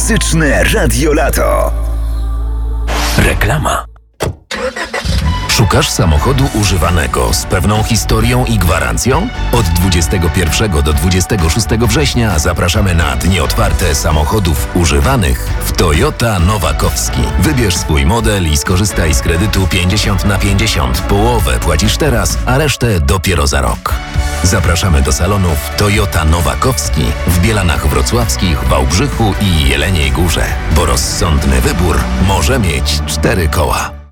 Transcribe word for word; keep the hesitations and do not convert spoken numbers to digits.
Muzyczne Radio Lato. Reklama. Szukasz samochodu używanego z pewną historią i gwarancją? Od dwudziestego pierwszego do dwudziestego szóstego września zapraszamy na dni otwarte samochodów używanych w Toyota Nowakowski. Wybierz swój model i skorzystaj z kredytu pięćdziesiąt na pięćdziesiąt. Połowę płacisz teraz, a resztę dopiero za rok. Zapraszamy do salonów Toyota Nowakowski w Bielanach Wrocławskich, Wałbrzychu i Jeleniej Górze, bo rozsądny wybór może mieć cztery koła.